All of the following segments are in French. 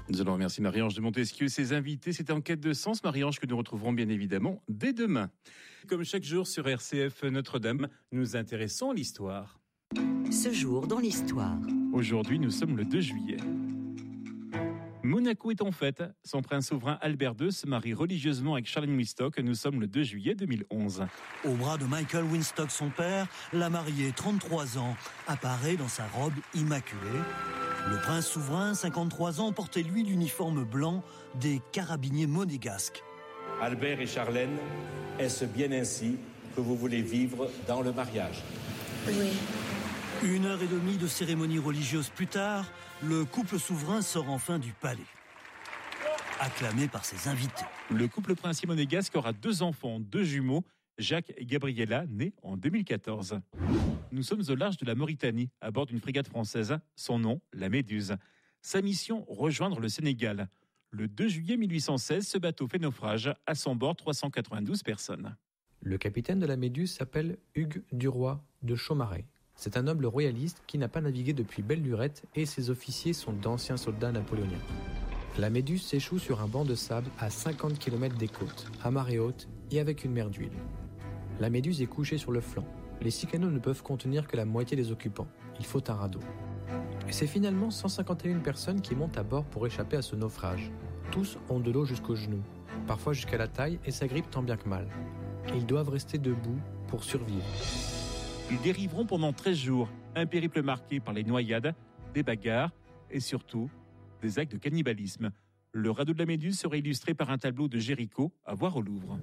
Nous allons remercier Marie-Ange de Montesquieu et ses invités. C'était En quête de sens, Marie-Ange, que nous retrouverons bien évidemment dès demain. Comme chaque jour sur RCF Notre-Dame, nous nous intéressons à l'histoire. Ce jour dans l'histoire. Aujourd'hui, nous sommes le 2 juillet. Monaco est en fête. Son prince souverain Albert II se marie religieusement avec Charlene Wistock. Nous sommes le 2 juillet 2011. Au bras de Michael Wistock, son père, la mariée, 33 ans, apparaît dans sa robe immaculée. Le prince souverain, 53 ans, portait lui l'uniforme blanc des carabiniers monégasques. Albert et Charlène, est-ce bien ainsi que vous voulez vivre dans le mariage ? Oui. 1h30 de cérémonie religieuse plus tard, le couple souverain sort enfin du palais, acclamé par ses invités. Le couple princier monégasque aura 2 enfants, 2 jumeaux, Jacques et Gabriella, nés en 2014. Nous sommes au large de la Mauritanie, à bord d'une frégate française, son nom, la Méduse. Sa mission, rejoindre le Sénégal. Le 2 juillet 1816, ce bateau fait naufrage, à son bord 392 personnes. Le capitaine de la Méduse s'appelle Hugues Duroy de Chaumareix. C'est un noble royaliste qui n'a pas navigué depuis belle lurette et ses officiers sont d'anciens soldats napoléoniens. La Méduse s'échoue sur un banc de sable à 50 km des côtes, à marée haute et avec une mer d'huile. La Méduse est couchée sur le flanc. Les 6 canots ne peuvent contenir que la moitié des occupants. Il faut un radeau. Et c'est finalement 151 personnes qui montent à bord pour échapper à ce naufrage. Tous ont de l'eau jusqu'aux genoux, parfois jusqu'à la taille et s'agrippent tant bien que mal. Ils doivent rester debout pour survivre. Ils dériveront pendant 13 jours, un périple marqué par les noyades, des bagarres et surtout des actes de cannibalisme. Le radeau de la Méduse sera illustré par un tableau de Géricault à voir au Louvre.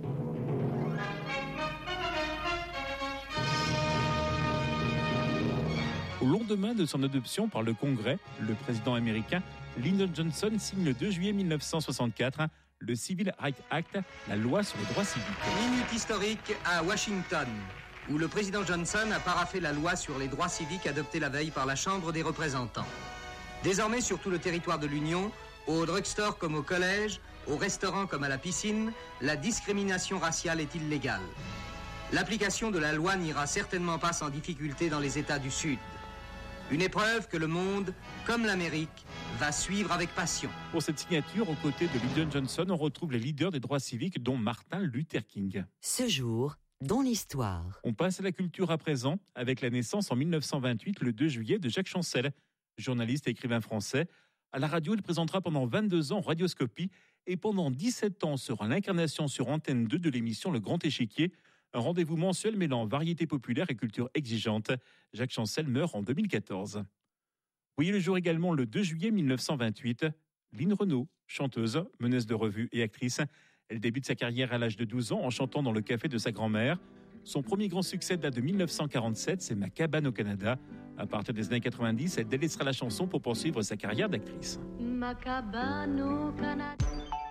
Au lendemain de son adoption par le Congrès, le président américain Lyndon Johnson signe le 2 juillet 1964 le Civil Rights Act, la loi sur les droits civiques. Minute historique à Washington, où le président Johnson a paraphé la loi sur les droits civiques adoptée la veille par la Chambre des représentants. Désormais, sur tout le territoire de l'Union, au drugstore comme au collège, au restaurant comme à la piscine, la discrimination raciale est illégale. L'application de la loi n'ira certainement pas sans difficulté dans les États du Sud. Une épreuve que le monde, comme l'Amérique, va suivre avec passion. Pour cette signature, aux côtés de Lyndon Johnson, on retrouve les leaders des droits civiques, dont Martin Luther King. Ce jour dans l'histoire. On passe à la culture à présent, avec la naissance en 1928, le 2 juillet, de Jacques Chancel, journaliste et écrivain français. À la radio, il présentera pendant 22 ans Radioscopie et pendant 17 ans sera l'incarnation sur Antenne 2 de l'émission Le Grand Échiquier, un rendez-vous mensuel mêlant variété populaire et culture exigeante. Jacques Chancel meurt en 2014. Voyez le jour également le 2 juillet 1928, Line Renaud, chanteuse, meneuse de revue et actrice. Elle débute sa carrière à l'âge de 12 ans en chantant dans le café de sa grand-mère. Son premier grand succès date de 1947, c'est Ma cabane au Canada. À partir des années 90, elle délaissera la chanson pour poursuivre sa carrière d'actrice. Ma cabane au Canada.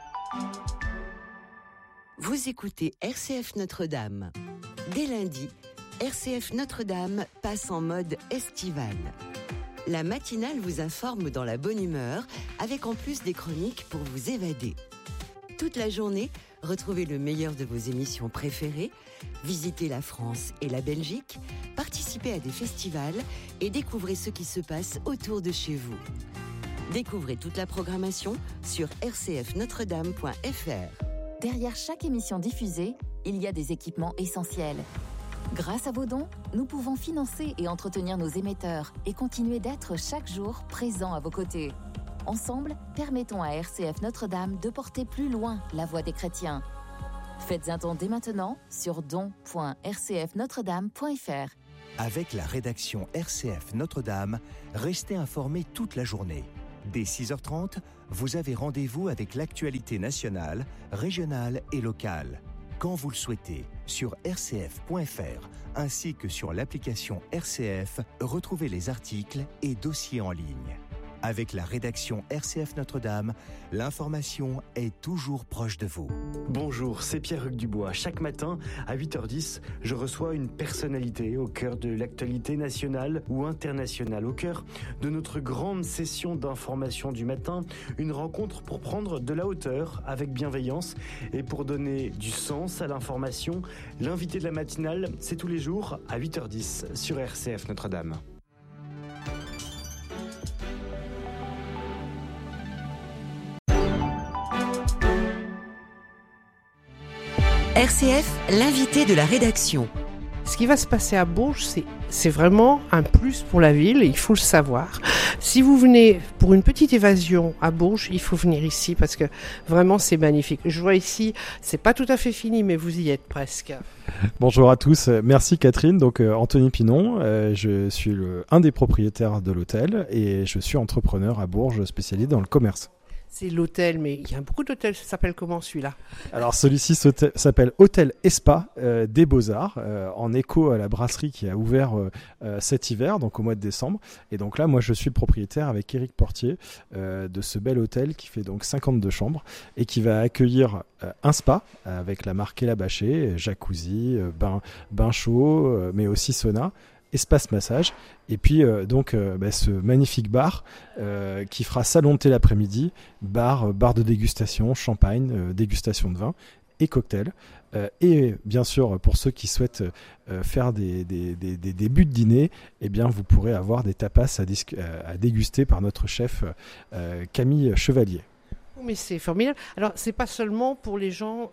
Vous écoutez RCF Notre-Dame. Dès lundi, RCF Notre-Dame passe en mode estival. La matinale vous informe dans la bonne humeur, avec en plus des chroniques pour vous évader. Toute la journée, retrouvez le meilleur de vos émissions préférées, visitez la France et la Belgique, participez à des festivals et découvrez ce qui se passe autour de chez vous. Découvrez toute la programmation sur rcfnotredame.fr. Derrière chaque émission diffusée, il y a des équipements essentiels. Grâce à vos dons, nous pouvons financer et entretenir nos émetteurs et continuer d'être chaque jour présents à vos côtés. Ensemble, permettons à RCF Notre-Dame de porter plus loin la voix des chrétiens. Faites un don dès maintenant sur don.rcfnotredame.fr. Avec la rédaction RCF Notre-Dame, restez informés toute la journée. Dès 6h30, vous avez rendez-vous avec l'actualité nationale, régionale et locale. Quand vous le souhaitez, sur rcf.fr, ainsi que sur l'application RCF, retrouvez les articles et dossiers en ligne. Avec la rédaction RCF Notre-Dame, l'information est toujours proche de vous. Bonjour, c'est Pierre-Hugues Dubois. Chaque matin, à 8h10, je reçois une personnalité au cœur de l'actualité nationale ou internationale. Au cœur de notre grande session d'information du matin, une rencontre pour prendre de la hauteur avec bienveillance et pour donner du sens à l'information. L'invité de la matinale, c'est tous les jours à 8h10 sur RCF Notre-Dame. RCF, l'invité de la rédaction. Ce qui va se passer à Bourges, c'est vraiment un plus pour la ville, et il faut le savoir. Si vous venez pour une petite évasion à Bourges, il faut venir ici parce que vraiment c'est magnifique. Je vois ici, c'est pas tout à fait fini, mais vous y êtes presque. Bonjour à tous, merci Catherine. Donc Anthony Pinon, je suis un des propriétaires de l'hôtel et je suis entrepreneur à Bourges spécialisé dans le commerce. C'est l'hôtel, mais il y a beaucoup d'hôtels. Ça s'appelle comment celui-là ? Alors celui-ci s'appelle Hôtel Espa des Beaux-Arts, en écho à la brasserie qui a ouvert cet hiver, donc au mois de décembre. Et donc là, moi je suis le propriétaire avec Éric Portier de ce bel hôtel qui fait donc 52 chambres et qui va accueillir un spa avec la marque Ella Bâché, jacuzzi, bain chaud, mais aussi sauna. Espace massage et puis ce magnifique bar qui fera salon de thé l'après-midi, bar de dégustation, champagne, dégustation de vin et cocktail. Et bien sûr, pour ceux qui souhaitent faire des buts de dîner, eh bien, vous pourrez avoir des tapas à déguster par notre chef Camille Chevalier. Mais c'est formidable. Alors, c'est pas seulement pour les gens,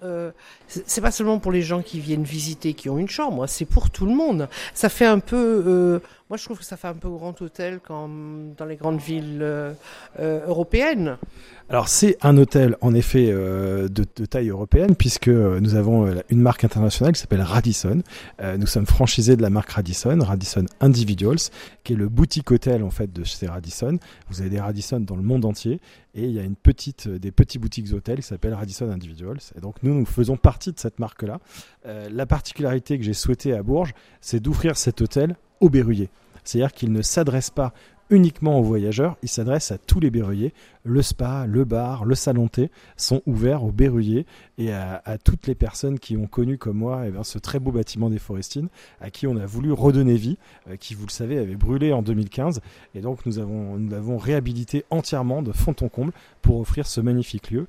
qui viennent visiter, qui ont une chambre. C'est pour tout le monde. Ça fait un peu. Moi, je trouve que ça fait un peu grand hôtel comme dans les grandes villes européennes. Alors c'est un hôtel en effet de taille européenne puisque nous avons une marque internationale qui s'appelle Radisson. Nous sommes franchisés de la marque Radisson Individuals, qui est le boutique hôtel en fait de chez Radisson. Vous avez des Radisson dans le monde entier et il y a des petits boutiques hôtels qui s'appellent Radisson Individuals. Et donc nous faisons partie de cette marque-là. La particularité que j'ai souhaité à Bourges, c'est d'ouvrir cet hôtel aux berruyers. C'est-à-dire qu'il ne s'adresse pas uniquement aux voyageurs, il s'adresse à tous les berruyers. Le spa, le bar, le salon de thé sont ouverts aux berruyers et à toutes les personnes qui ont connu comme moi ce très beau bâtiment des Forestines, à qui on a voulu redonner vie, qui vous le savez avait brûlé en 2015 et donc nous l'avons réhabilité entièrement de fond en comble pour offrir ce magnifique lieu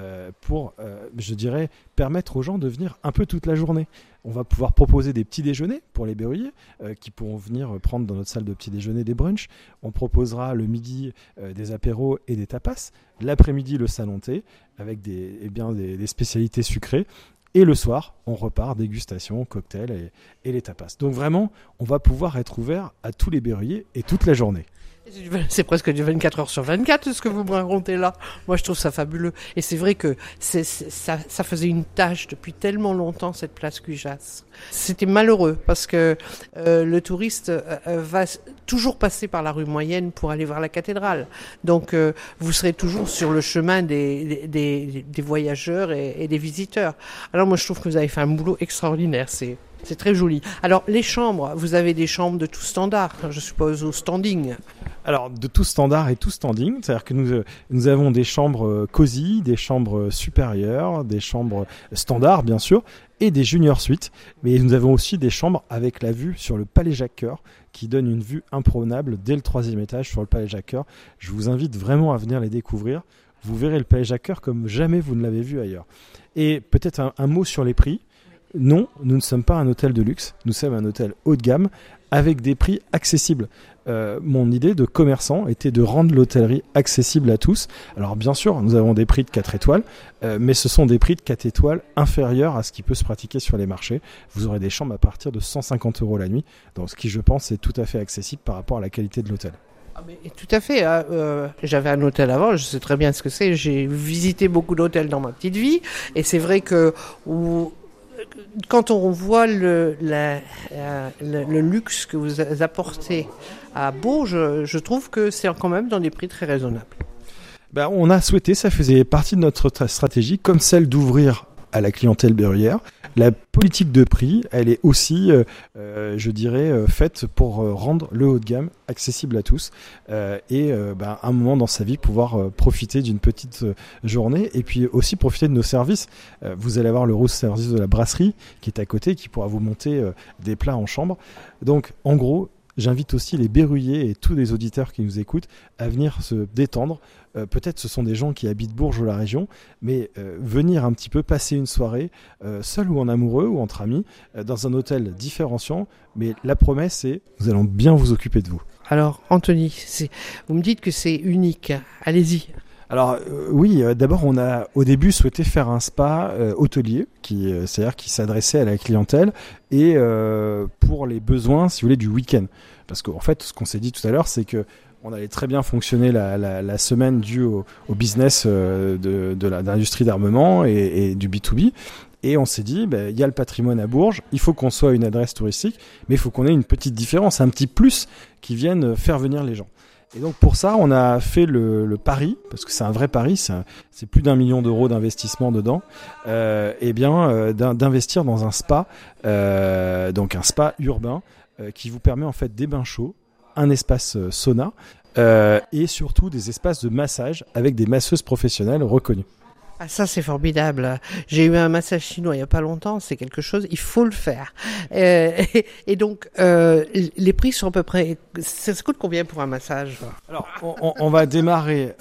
je dirais permettre aux gens de venir un peu toute la journée. On va pouvoir proposer des petits déjeuners pour les berruyers qui pourront venir prendre dans notre salle de petit déjeuner des brunchs. On proposera le midi des apéros et des tapas. L'après-midi, le salon de thé avec des spécialités sucrées. Et le soir, on repart, dégustation, cocktail et les tapas. Donc vraiment, on va pouvoir être ouvert à tous les berruyers et toute la journée. C'est presque du 24 heures sur 24 ce que vous me racontez là. Moi je trouve ça fabuleux. Et c'est vrai que ça faisait une tâche depuis tellement longtemps cette place Cujas. C'était malheureux parce que le touriste va toujours passer par la rue Moyenne pour aller voir la cathédrale. Donc vous serez toujours sur le chemin des voyageurs et des visiteurs. Alors moi je trouve que vous avez fait un boulot extraordinaire. C'est très joli. Alors les chambres, vous avez des chambres de tout standard, je suppose, au standing. Alors de tout standard et tout standing, c'est-à-dire que nous avons des chambres cosy, des chambres supérieures, des chambres standards bien sûr, et des junior suites. Mais nous avons aussi des chambres avec la vue sur le Palais Jacques-Cœur, qui donne une vue imprenable dès le 3e étage sur le Palais Jacques-Cœur. Je vous invite vraiment à venir les découvrir. Vous verrez le Palais Jacques-Cœur comme jamais vous ne l'avez vu ailleurs. Et peut-être un mot sur les prix. Non, nous ne sommes pas un hôtel de luxe, nous sommes un hôtel haut de gamme avec des prix accessibles. Mon idée de commerçant était de rendre l'hôtellerie accessible à tous. Alors bien sûr, nous avons des prix de 4 étoiles, mais ce sont des prix de 4 étoiles inférieurs à ce qui peut se pratiquer sur les marchés. Vous aurez des chambres à partir de 150 € la nuit, donc ce qui je pense est tout à fait accessible par rapport à la qualité de l'hôtel. Tout à fait. J'avais un hôtel avant, je sais très bien ce que c'est. J'ai visité beaucoup d'hôtels dans ma petite vie, et c'est vrai que quand on voit le luxe que vous apportez à Bourges, je trouve que c'est quand même dans des prix très raisonnables. On a souhaité, ça faisait partie de notre stratégie, comme celle d'ouvrir à la clientèle berruyère. La politique de prix, elle est aussi, je dirais, faite pour rendre le haut de gamme accessible à tous et à un moment dans sa vie pouvoir profiter d'une petite journée et puis aussi profiter de nos services. Vous allez avoir le room service de la brasserie qui est à côté, qui pourra vous monter des plats en chambre. Donc, en gros, j'invite aussi les berruyers et tous les auditeurs qui nous écoutent à venir se détendre. Peut-être ce sont des gens qui habitent Bourges ou la région, mais venir un petit peu passer une soirée, seul ou en amoureux ou entre amis, dans un hôtel différenciant. Mais la promesse, c'est nous allons bien vous occuper de vous. Alors, Anthony, vous me dites que c'est unique. Allez-y. Alors oui, d'abord on a au début souhaité faire un spa hôtelier, c'est-à-dire qui s'adressait à la clientèle et pour les besoins, si vous voulez, du week-end. Parce qu'en fait, ce qu'on s'est dit tout à l'heure, c'est que on allait très bien fonctionner la semaine due au business de l'industrie d'armement et du B2B. Et on s'est dit, il y a le patrimoine à Bourges, il faut qu'on soit une adresse touristique, mais il faut qu'on ait une petite différence, un petit plus qui vienne faire venir les gens. Et donc pour ça, on a fait le pari, parce que c'est un vrai pari, c'est plus d'1 million d'euros d'investissement dedans, d'investir dans un spa, donc un spa urbain, qui vous permet en fait des bains chauds, un espace sauna et surtout des espaces de massage avec des masseuses professionnelles reconnues. Ah, ça c'est formidable. J'ai eu un massage chinois il y a pas longtemps, c'est quelque chose, il faut le faire. Et donc les prix sont à peu près, ça coûte combien pour un massage? Alors on va démarrer,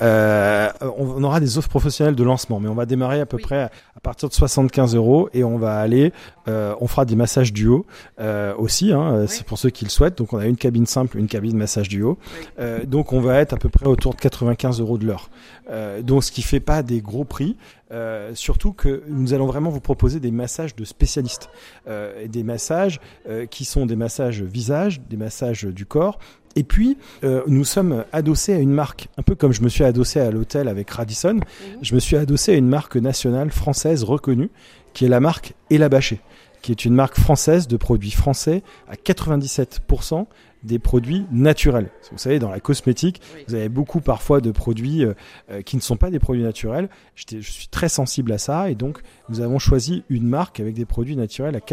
on aura des offres professionnelles de lancement, mais on va démarrer à peu près à partir de 75 € et on va aller, on fera des massages duo aussi, c'est pour ceux qui le souhaitent. Donc on a une cabine simple, une cabine massage duo. Donc on va être à peu près autour de 95 € de l'heure. Donc ce qui fait pas des gros prix. Surtout que nous allons vraiment vous proposer des massages de spécialistes, des massages qui sont des massages visage, des massages du corps. Et puis, nous sommes adossés à une marque, un peu comme je me suis adossé à l'hôtel avec Radisson, je me suis adossé à une marque nationale française reconnue, qui est la marque Elabaché, qui est une marque française de produits français à 97%, des produits naturels. Vous savez, dans la cosmétique, vous avez beaucoup parfois de produits qui ne sont pas des produits naturels. Je suis très sensible à ça et donc nous avons choisi une marque avec des produits naturels à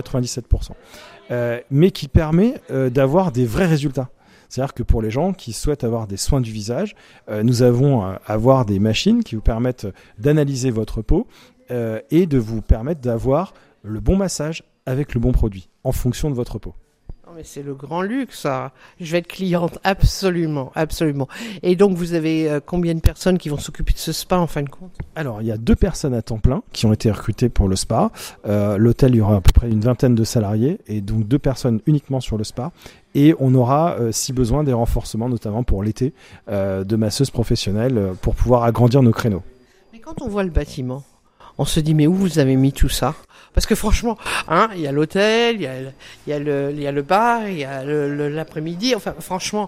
97%, mais qui permet d'avoir des vrais résultats. C'est-à-dire que pour les gens qui souhaitent avoir des soins du visage, nous avons avoir des machines qui vous permettent d'analyser votre peau et de vous permettre d'avoir le bon massage avec le bon produit en fonction de votre peau. Mais c'est le grand luxe, ça. Je vais être cliente, absolument, absolument. Et donc, vous avez combien de personnes qui vont s'occuper de ce spa, en fin de compte? Alors, il y a 2 personnes à temps plein qui ont été recrutées pour le spa. L'hôtel, il y aura à peu près une vingtaine de salariés, et donc 2 personnes uniquement sur le spa. Et on aura, si besoin, des renforcements, notamment pour l'été, de masseuses professionnelles pour pouvoir agrandir nos créneaux. Mais quand on voit le bâtiment, on se dit, mais où vous avez mis tout ça? Parce que franchement, il y a l'hôtel, il y a le bar, il y a l'après-midi. Enfin, franchement,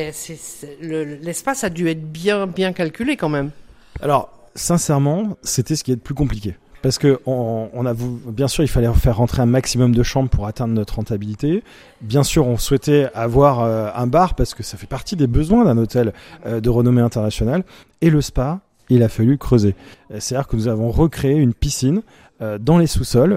l'espace a dû être bien calculé quand même. Alors, sincèrement, c'était ce qui est le plus compliqué. Parce que bien sûr, il fallait faire rentrer un maximum de chambres pour atteindre notre rentabilité. Bien sûr, on souhaitait avoir un bar parce que ça fait partie des besoins d'un hôtel de renommée internationale. Et le spa, il a fallu creuser. C'est-à-dire que nous avons recréé une piscine dans les sous-sols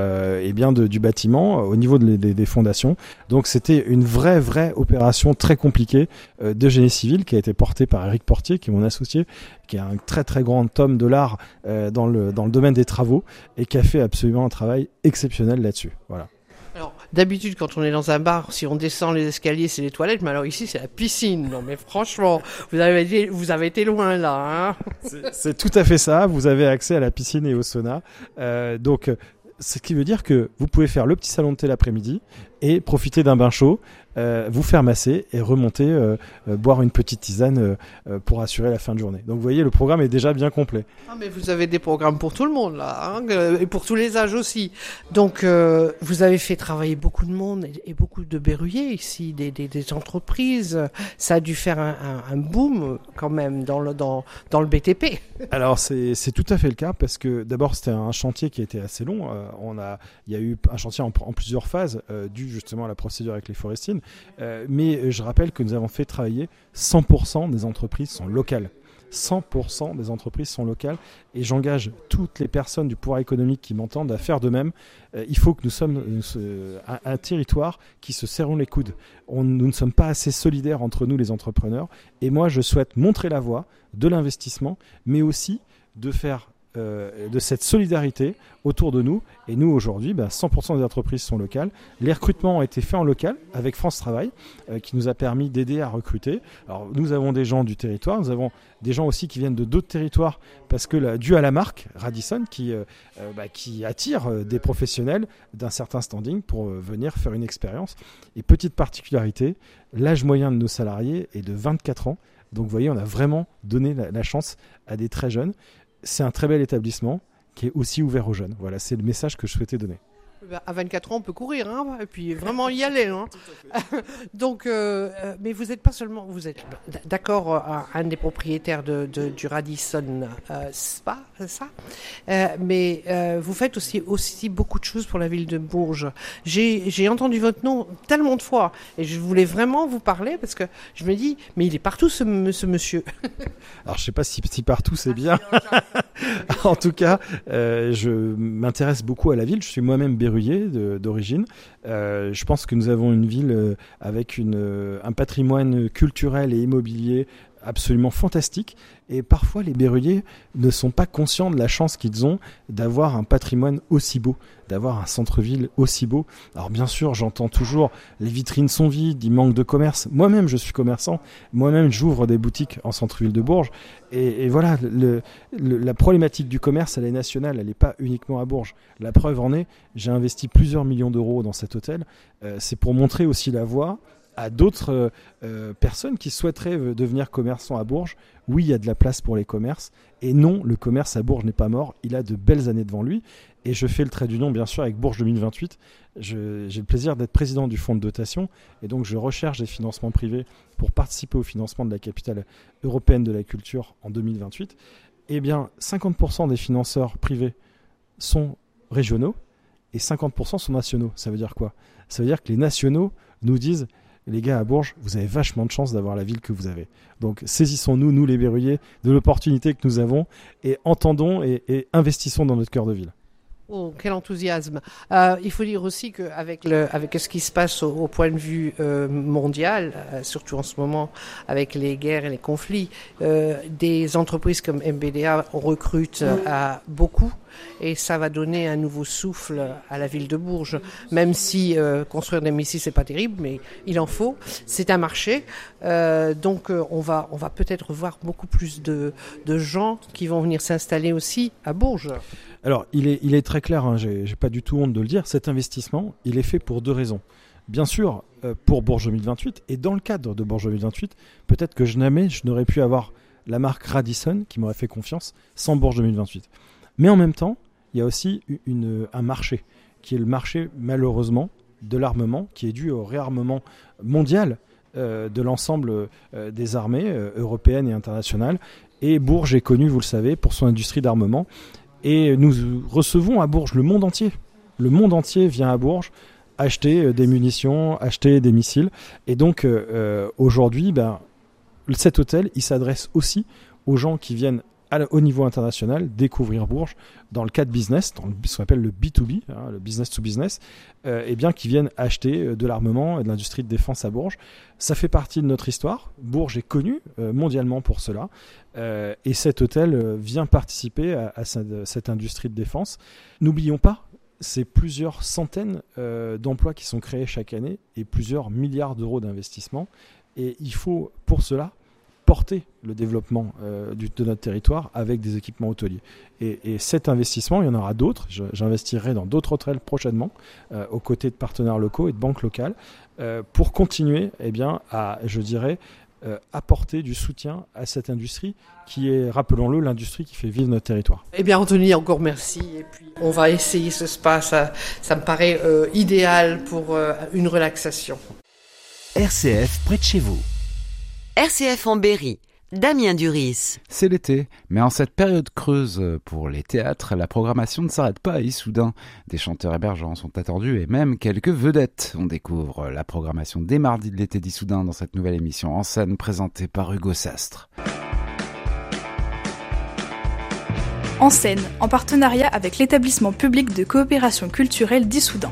du bâtiment au niveau des fondations. Donc c'était une vraie opération très compliquée de génie civil qui a été portée par Eric Portier, qui est mon associé, qui est un très grand homme de l'art dans le domaine des travaux et qui a fait absolument un travail exceptionnel là-dessus. Voilà. Alors, d'habitude, quand on est dans un bar, si on descend les escaliers, c'est les toilettes, mais alors ici, c'est la piscine. Non, mais franchement, vous avez été loin, là, hein. C'est tout à fait ça. Vous avez accès à la piscine et au sauna. Donc, ce qui veut dire que vous pouvez faire le petit salon de thé l'après-midi et profiter d'un bain chaud, vous faire masser et remonter, boire une petite tisane pour assurer la fin de journée. Donc vous voyez, le programme est déjà bien complet. Ah, mais vous avez des programmes pour tout le monde là, et pour tous les âges aussi. Donc vous avez fait travailler beaucoup de monde et beaucoup de berruyers ici, des entreprises. Ça a dû faire un boom quand même dans le BTP. Alors c'est tout à fait le cas parce que d'abord c'était un chantier qui a été assez long. Il y a eu un chantier en plusieurs phases dû justement à la procédure avec les forestines. Mais je rappelle que nous avons fait travailler 100% des entreprises sont locales. 100% des entreprises sont locales et j'engage toutes les personnes du pouvoir économique qui m'entendent à faire de même. Il faut que nous sommes un territoire qui se serrons les coudes. Nous ne sommes pas assez solidaires entre nous les entrepreneurs et moi je souhaite montrer la voie de l'investissement mais aussi de faire de cette solidarité autour de nous. Et nous, aujourd'hui, 100% des entreprises sont locales. Les recrutements ont été faits en local avec France Travail, qui nous a permis d'aider à recruter. Alors, nous avons des gens du territoire, nous avons des gens aussi qui viennent de d'autres territoires, parce que dû à la marque Radisson, qui attire des professionnels d'un certain standing pour venir faire une expérience. Et petite particularité, l'âge moyen de nos salariés est de 24 ans. Donc vous voyez, on a vraiment donné la chance à des très jeunes. C'est un très bel établissement qui est aussi ouvert aux jeunes. Voilà, c'est le message que je souhaitais donner. À 24 ans, on peut courir, hein, et puis vraiment y aller. Hein. Donc, mais vous n'êtes pas seulement, vous êtes d'accord, un des propriétaires du Radisson Spa, ça, mais vous faites aussi beaucoup de choses pour la ville de Bourges. J'ai entendu votre nom tellement de fois, et je voulais vraiment vous parler parce que je me dis, mais il est partout ce monsieur. Alors, je ne sais pas si partout c'est bien. En tout cas, je m'intéresse beaucoup à la ville. Je suis moi-même berruyer d'origine. Je pense que nous avons une ville avec un patrimoine culturel et immobilier absolument fantastique. Et parfois, les berruyers ne sont pas conscients de la chance qu'ils ont d'avoir un patrimoine aussi beau, d'avoir un centre-ville aussi beau. Alors bien sûr, j'entends toujours les vitrines sont vides, il manque de commerce. Moi-même, je suis commerçant. Moi-même, j'ouvre des boutiques en centre-ville de Bourges. Et voilà, la problématique du commerce, elle est nationale, elle n'est pas uniquement à Bourges. La preuve en est, j'ai investi plusieurs millions d'euros dans cet hôtel. C'est pour montrer aussi la voie à d'autres personnes qui souhaiteraient devenir commerçants à Bourges. Oui, il y a de la place pour les commerces. Et non, le commerce à Bourges n'est pas mort. Il a de belles années devant lui. Et je fais le trait d'union, bien sûr, avec Bourges 2028. J'ai le plaisir d'être président du fonds de dotation. Et donc, je recherche des financements privés pour participer au financement de la capitale européenne de la culture en 2028. Eh bien, 50% des financeurs privés sont régionaux et 50% sont nationaux. Ça veut dire quoi ? Ça veut dire que les nationaux nous disent: les gars, à Bourges, vous avez vachement de chance d'avoir la ville que vous avez. Donc saisissons-nous, nous les berruyers, de l'opportunité que nous avons et entendons et investissons dans notre cœur de ville. Oh, quel enthousiasme. Il faut dire aussi qu'avec ce qui se passe au point de vue mondial, surtout en ce moment avec les guerres et les conflits, des entreprises comme MBDA recrutent beaucoup et ça va donner un nouveau souffle à la ville de Bourges. Même si construire des missiles, c'est pas terrible, mais il en faut. C'est un marché. Donc on va peut-être voir beaucoup plus de gens qui vont venir s'installer aussi à Bourges. Alors, il est très clair, hein, j'ai pas du tout honte de le dire, cet investissement, il est fait pour deux raisons. Bien sûr, pour Bourges 2028, et dans le cadre de Bourges 2028, peut-être que je n'aurais pu avoir la marque Radisson qui m'aurait fait confiance sans Bourges 2028. Mais en même temps, il y a aussi un marché, qui est le marché, malheureusement, de l'armement, qui est dû au réarmement mondial de l'ensemble des armées européennes et internationales. Et Bourges est connu, vous le savez, pour son industrie d'armement. Et nous recevons à Bourges le monde entier. Le monde entier vient à Bourges acheter des munitions, acheter des missiles. Et donc aujourd'hui, cet hôtel, il s'adresse aussi aux gens qui viennent au niveau international découvrir Bourges dans le cadre business, dans ce qu'on appelle le B2B, hein, le business to business, et bien qui viennent acheter de l'armement et de l'industrie de défense à Bourges. Ça fait partie de notre histoire. Bourges est connu mondialement pour cela, et cet hôtel vient participer à cette industrie de défense. N'oublions pas, c'est plusieurs centaines d'emplois qui sont créés chaque année et plusieurs milliards d'euros d'investissement, et il faut pour cela porter le développement de notre territoire avec des équipements hôteliers. Et cet investissement, il y en aura d'autres. J'investirai dans d'autres hôtels prochainement, aux côtés de partenaires locaux et de banques locales, pour continuer à, je dirais, apporter du soutien à cette industrie qui est, rappelons-le, l'industrie qui fait vivre notre territoire. Eh bien, Anthony, encore merci. Et puis, on va essayer ce spa. Ça me paraît idéal pour une relaxation. RCF près de chez vous. RCF en Berry, Damien Duris. C'est l'été, mais en cette période creuse pour les théâtres, la programmation ne s'arrête pas à Issoudun. Des chanteurs émergents sont attendus et même quelques vedettes. On découvre la programmation des mardis de l'été d'Issoudun dans cette nouvelle émission en scène présentée par Hugo Sastre. En scène, en partenariat avec l'établissement public de coopération culturelle d'Issoudun.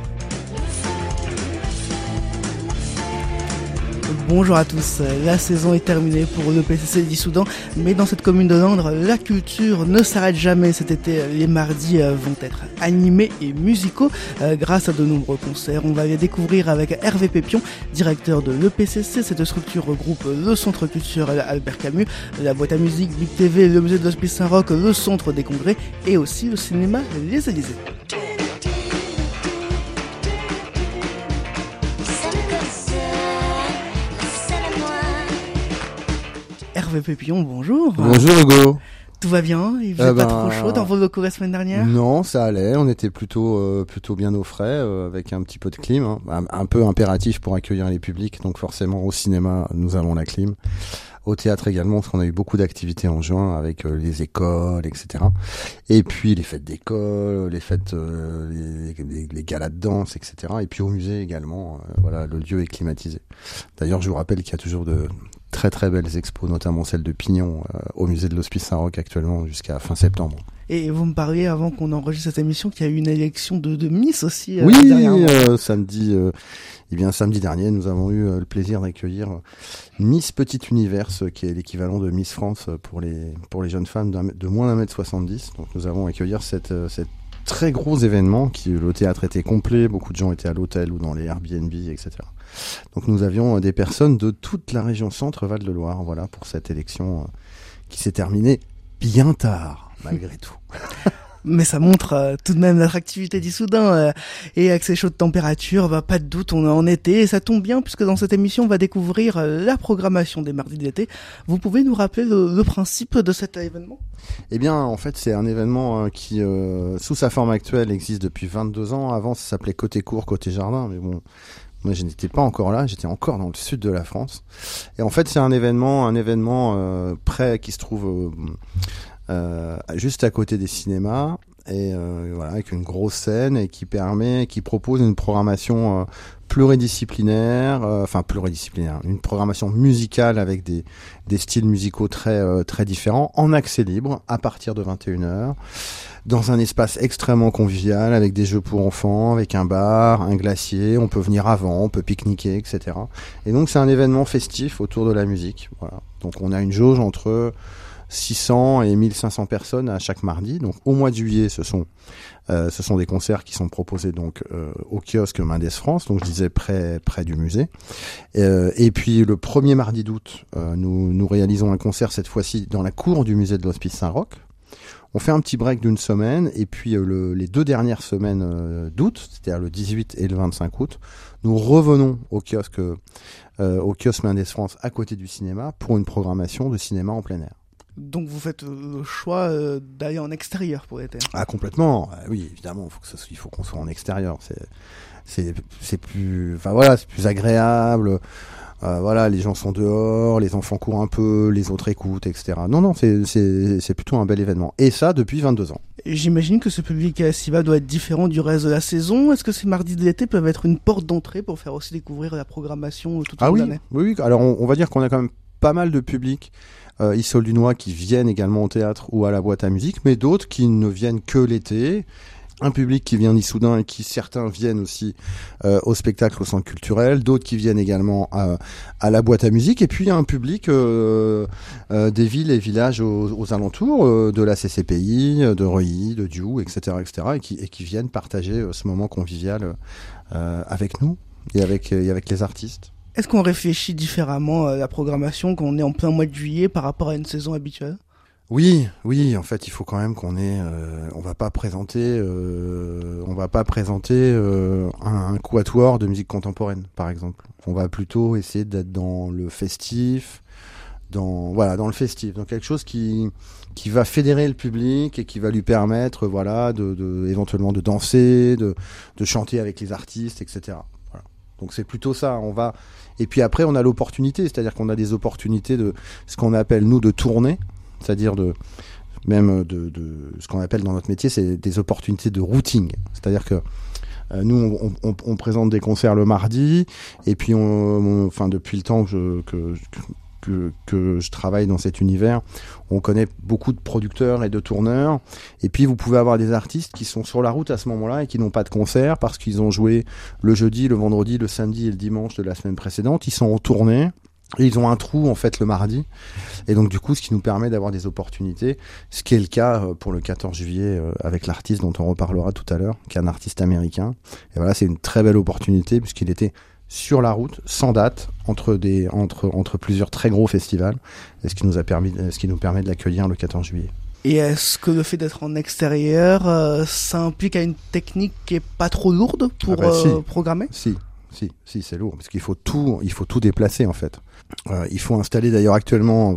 Bonjour à tous, la saison est terminée pour le PCC d'Issoudun, mais dans cette commune de Landres, la culture ne s'arrête jamais. Cet été, les mardis vont être animés et musicaux grâce à de nombreux concerts. On va les découvrir avec Hervé Pépion, directeur de l'EPCC. Cette structure regroupe le Centre culturel Albert Camus, la boîte à musique Big TV, le musée de l'Hospice Saint-Roch, le Centre des congrès et aussi le cinéma Les Élysées. Hervé Pépillon, bonjour. Bonjour Hugo. Tout va bien? Il faisait pas trop chaud dans vos locaux la semaine dernière? Non, ça allait. On était plutôt bien au frais, avec un petit peu de clim, hein. Un peu impératif pour accueillir les publics. Donc forcément, au cinéma, nous avons la clim. Au théâtre également, parce qu'on a eu beaucoup d'activités en juin avec les écoles, etc. Et puis les fêtes d'école, les fêtes, les galas de danse, etc. Et puis au musée également, voilà, le lieu est climatisé. D'ailleurs, je vous rappelle qu'il y a toujours de très très belles expos, notamment celle de Pignon au musée de l'Hospice Saint-Roch actuellement jusqu'à fin septembre. Et vous me parliez avant qu'on enregistre cette émission qu'il y a eu une élection de Miss aussi. Oui, samedi dernier, nous avons eu le plaisir d'accueillir Miss Petit Univers, qui est l'équivalent de Miss France pour les jeunes femmes de moins d'1m70. Donc nous avons accueilli cette très gros événement le théâtre était complet, beaucoup de gens étaient à l'hôtel ou dans les Airbnb, etc. Donc nous avions des personnes de toute la région Centre-Val de Loire, voilà, pour cette élection qui s'est terminée bien tard, malgré tout. Mais ça montre tout de même l'attractivité d'Issoudun et avec ces chaudes températures, pas de doute, on est en été et ça tombe bien puisque dans cette émission on va découvrir la programmation des mardis de l'été. Vous pouvez nous rappeler le principe de cet événement? Eh bien, en fait, c'est un événement qui, sous sa forme actuelle, existe depuis 22 ans. Avant, ça s'appelait Côté Cour, Côté Jardin, mais bon, moi je n'étais pas encore là, j'étais encore dans le sud de la France. Et en fait, c'est un événement prêt qui se trouve juste à côté des cinémas et voilà, avec une grosse scène et qui propose une programmation pluridisciplinaire, une programmation musicale avec des styles musicaux très très différents en accès libre à partir de 21h dans un espace extrêmement convivial avec des jeux pour enfants, avec un bar, un glacier, on peut venir avant, on peut pique-niquer, etc. Et donc c'est un événement festif autour de la musique. Voilà. Donc on a une jauge entre 600 et 1500 personnes à chaque mardi. Donc au mois de juillet, ce sont des concerts qui sont proposés donc au kiosque Mendes France, donc je disais près du musée. Et puis le premier mardi d'août, nous réalisons un concert cette fois-ci dans la cour du musée de l'Hospice Saint-Roch. On fait un petit break d'une semaine et puis les 2 dernières semaines d'août, c'est-à-dire le 18 et le 25 août, nous revenons au kiosque Mendes France à côté du cinéma pour une programmation de cinéma en plein air. Donc vous faites le choix d'aller en extérieur pour l'été? Ah, complètement. Oui, évidemment, il faut qu'on soit en extérieur. C'est plus, enfin voilà, c'est plus agréable. Voilà, les gens sont dehors, les enfants courent un peu, les autres écoutent, etc. Non, c'est plutôt un bel événement. Et ça, depuis 22 ans. Et j'imagine que ce public estival doit être différent du reste de la saison. Est-ce que ces mardis de l'été peuvent être une porte d'entrée pour faire aussi découvrir la programmation tout au long de l'année? Oui. Alors, on va dire qu'on a quand même pas mal de publics Issoudunnois qui viennent également au théâtre ou à la boîte à musique, mais d'autres qui ne viennent que l'été. Un public qui vient d'Issoudun et qui certains viennent aussi au spectacle au centre culturel, d'autres qui viennent également à la boîte à musique, et puis il y a un public des villes et villages aux alentours, de la CCPI, de Reuilly, de Diou, etc., et qui viennent partager ce moment convivial avec nous et avec les artistes. Est-ce qu'on réfléchit différemment à la programmation quand on est en plein mois de juillet par rapport à une saison habituelle? Oui, en fait, il faut quand même qu'on ait. On va pas présenter un quatuor de musique contemporaine, par exemple. On va plutôt essayer d'être dans le festif, dans le festif, donc quelque chose qui va fédérer le public et qui va lui permettre, éventuellement de danser, de chanter avec les artistes, etc. Voilà. Donc c'est plutôt ça. Et puis après, on a l'opportunité, c'est-à-dire qu'on a des opportunités de ce qu'on appelle nous de tourner. C'est-à-dire de ce qu'on appelle dans notre métier, c'est des opportunités de routing. C'est-à-dire que nous, on présente des concerts le mardi, et puis depuis le temps que je travaille dans cet univers, on connaît beaucoup de producteurs et de tourneurs, et puis vous pouvez avoir des artistes qui sont sur la route à ce moment-là et qui n'ont pas de concert parce qu'ils ont joué le jeudi, le vendredi, le samedi et le dimanche de la semaine précédente. Ils sont en tournée. Et ils ont un trou en fait le mardi, et donc du coup ce qui nous permet d'avoir des opportunités, ce qui est le cas pour le 14 juillet avec l'artiste dont on reparlera tout à l'heure, qui est un artiste américain. Et voilà, c'est une très belle opportunité puisqu'il était sur la route, sans date, entre plusieurs très gros festivals, et ce qui nous permet de l'accueillir le 14 juillet. Et est-ce que le fait d'être en extérieur, ça implique une technique qui est pas trop lourde pour programmer? Si, c'est lourd, parce qu'il faut tout déplacer en fait. Il faut installer d'ailleurs actuellement,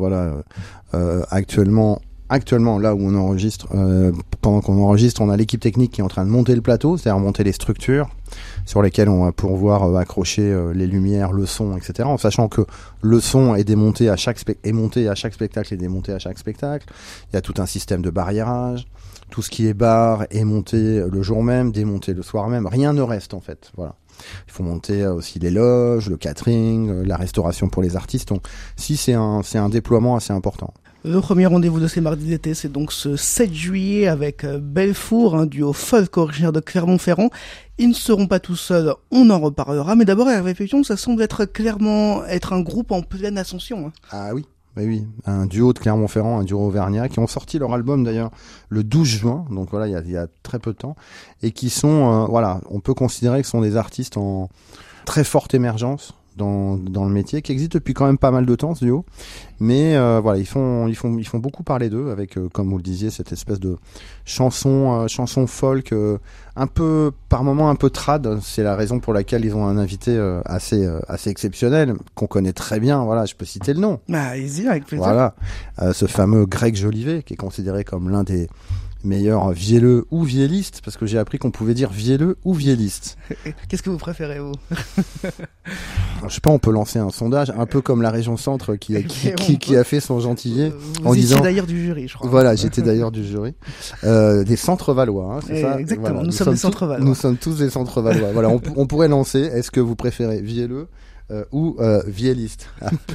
actuellement là où on enregistre, pendant qu'on enregistre, on a l'équipe technique qui est en train de monter le plateau, c'est-à-dire monter les structures sur lesquelles on va pouvoir accrocher les lumières, le son, etc. En sachant que le son est démonté à chaque monté à chaque spectacle et démonté à chaque spectacle. Il y a tout un système de barriérage. Tout ce qui est bar est monté le jour même, démonté le soir même. Rien ne reste en fait. Voilà. Il faut monter aussi les loges, le catering, la restauration pour les artistes. Donc, c'est un déploiement assez important. Le premier rendez-vous de ces mardis d'été, c'est donc ce 7 juillet avec Belfour, un duo folk originaire de Clermont-Ferrand. Ils ne seront pas tout seuls, on en reparlera. Mais d'abord, Hervé Pétion, ça semble clairement être un groupe en pleine ascension. Ah oui. Oui, un duo de Clermont-Ferrand, un duo auvergnat, qui ont sorti leur album d'ailleurs le 12 juin, donc voilà, il y a très peu de temps, et qui sont, on peut considérer que ce sont des artistes en très forte émergence dans le métier, qui existe depuis quand même pas mal de temps, ce duo, mais ils font beaucoup parler d'eux avec, comme vous le disiez, cette espèce de chanson folk, un peu par moment un peu trad. C'est la raison pour laquelle ils ont un invité assez exceptionnel qu'on connaît très bien. Voilà, je peux citer le nom. Allez-y, avec plaisir. Voilà, ce fameux Greg Jolivet, qui est considéré comme l'un des meilleurs vielleux ou viellistes, parce que j'ai appris qu'on pouvait dire vielleux ou vielliste. Qu'est-ce que vous préférez, vous? Je sais pas, on peut lancer un sondage, un peu comme la région Centre qui a fait son gentillet. Vous étiez d'ailleurs du jury, je crois. Voilà, j'étais d'ailleurs du jury. Des Centres-Valois, c'est ça? Exactement, voilà, nous sommes des Centres-Valois. Nous sommes tous des Centres-Valois. Voilà, on pourrait lancer, est-ce que vous préférez vielleux ou vielliste?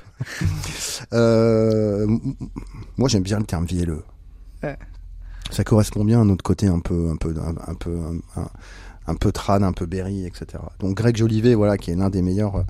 Moi, j'aime bien le terme vielleux. Ça correspond bien à notre côté un peu trad, un peu berry, etc. Donc Greg Jolivet, voilà, qui est l'un des meilleurs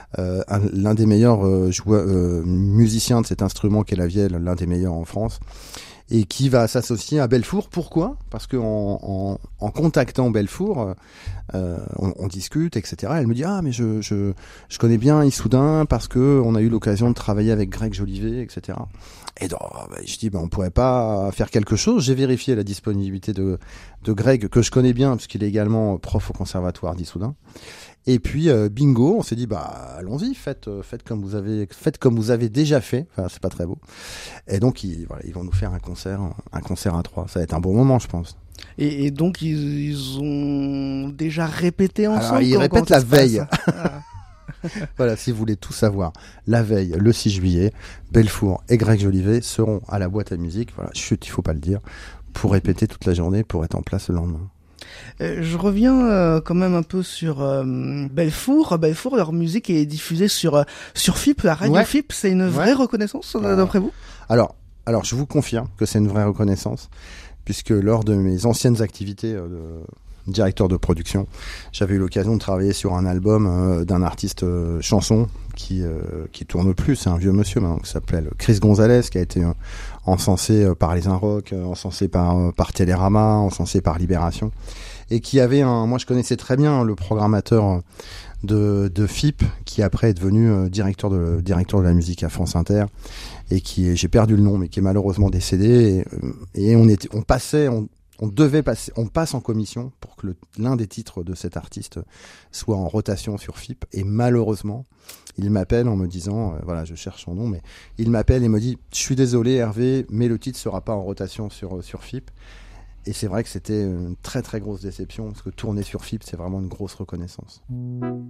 musiciens de cet instrument qu'est la vielle, l'un des meilleurs en France, et qui va s'associer à Belfour. Pourquoi? Parce que en contactant Belfour, on discute, etc. Elle me dit mais je connais bien Issoudun parce que on a eu l'occasion de travailler avec Greg Jolivet, etc. Et donc, je dis on pourrait pas faire quelque chose. J'ai vérifié la disponibilité de Greg, que je connais bien parce qu'il est également prof au conservatoire d'Issoudun. Et puis bingo, on s'est dit allons-y, faites comme vous avez déjà fait. Enfin, c'est pas très beau. Et donc ils vont nous faire un concert à 3. Ça va être un bon moment, je pense. Et donc ils ont déjà répété ensemble. Alors ils répètent la veille. Voilà, si vous voulez tout savoir, la veille, le 6 juillet, Belfour et Greg Jolivet seront à la boîte à musique. Voilà, chut, il faut pas le dire, pour répéter toute la journée, pour être en place le lendemain. Je reviens quand même un peu sur Belfour. Belfour, leur musique est diffusée sur FIP, la radio FIP. C'est une vraie reconnaissance, d'après vous? Alors, je vous confirme que c'est une vraie reconnaissance, puisque lors de mes anciennes activités directeur de production, j'avais eu l'occasion de travailler sur un album d'un artiste chanson qui tourne plus, c'est un vieux monsieur maintenant, qui s'appelle Chris Gonzalez, qui a été encensé par les Inrock, encensé par Télérama, encensé par Libération, et qui avait moi je connaissais très bien le programmateur de FIP, qui après est devenu directeur de la musique à France Inter, et j'ai perdu le nom, mais qui est malheureusement décédé, et on passe en commission pour que l'un des titres de cet artiste soit en rotation sur FIP, et malheureusement, il m'appelle en me disant, je cherche son nom, mais il m'appelle et me dit, je suis désolé Hervé, mais le titre sera pas en rotation sur FIP. Et c'est vrai que c'était une très très grosse déception, parce que tourner sur FIP, c'est vraiment une grosse reconnaissance.